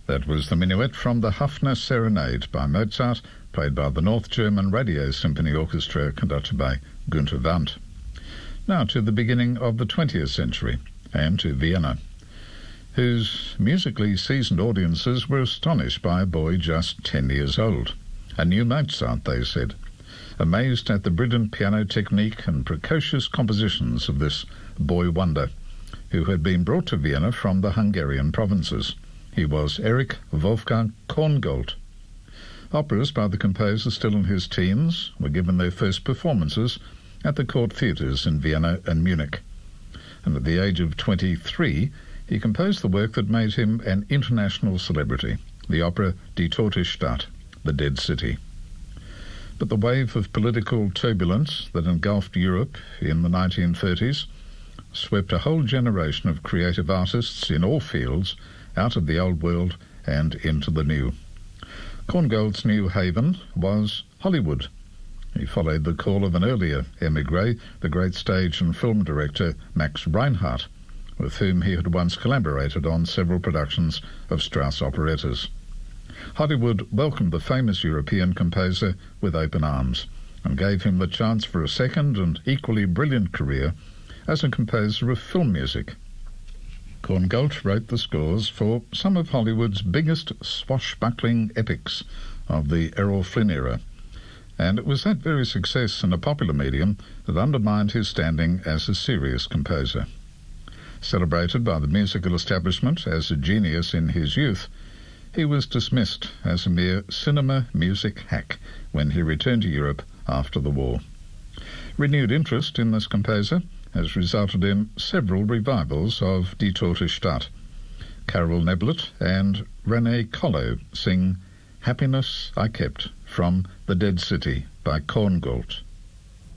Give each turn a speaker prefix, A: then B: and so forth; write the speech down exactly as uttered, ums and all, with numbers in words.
A: That was the minuet from the Hafner Serenade by Mozart, played by the North German Radio Symphony Orchestra, conducted by Günter Wandt. Now to the beginning of the twentieth century, and to Vienna, whose musically seasoned audiences were astonished by a boy just ten years old. A new Mozart, they said, amazed at the brilliant piano technique and precocious compositions of this boy wonder, who had been brought to Vienna from the Hungarian provinces. He was Erich Wolfgang Korngold. Operas by the composer still in his teens were given their first performances at the court theatres in Vienna and Munich. And at the age of twenty-three, he composed the work that made him an international celebrity, the opera Die Tote Stadt, The Dead City. But the wave of political turbulence that engulfed Europe in the nineteen thirties swept a whole generation of creative artists in all fields out of the old world and into the new. Korngold's new haven was Hollywood. He followed the call of an earlier émigré, the great stage and film director Max Reinhardt, with whom he had once collaborated on several productions of Strauss operettas. Hollywood welcomed the famous European composer with open arms and gave him the chance for a second and equally brilliant career as a composer of film music. Korngold wrote the scores for some of Hollywood's biggest swashbuckling epics of the Errol Flynn era, and it was that very success in a popular medium that undermined his standing as a serious composer. Celebrated by the musical establishment as a genius in his youth, he was dismissed as a mere cinema music hack when he returned to Europe after the war. Renewed interest in this composer has resulted in several revivals of Die Tote Stadt. Carol Neblett and René Collo sing Happiness I Kept from The Dead City by Korngold.